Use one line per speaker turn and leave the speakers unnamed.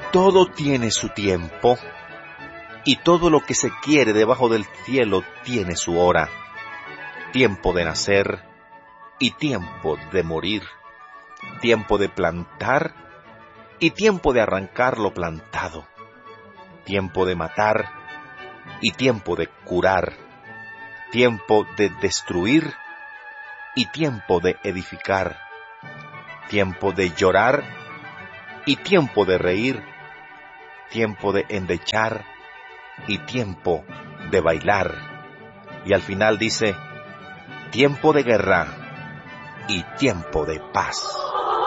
Todo tiene su tiempo, y todo lo que se quiere debajo del cielo tiene su hora. Tiempo de nacer y tiempo de morir. Tiempo de plantar y tiempo de arrancar lo plantado. Tiempo de matar y tiempo de curar. Tiempo de destruir y tiempo de edificar. Tiempo de llorar y tiempo de reír. Tiempo de endechar y tiempo de bailar. Y al final dice, tiempo de guerra y tiempo de paz.